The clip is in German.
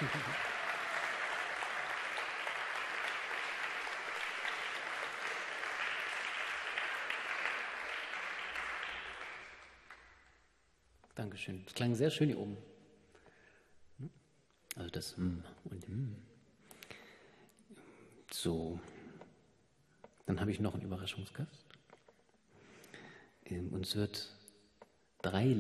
Dankeschön. Das klang sehr schön hier oben. Also das und So, dann habe ich noch einen Überraschungsgast. Uns wird 3